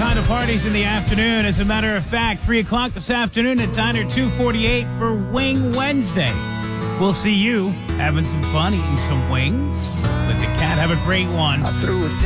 kind of parties in the afternoon. As a matter of fact, 3 o'clock this afternoon at Diner 248 for Wing Wednesday. We'll see you having some fun, eating some wings with the cat. Have a great one. I threw it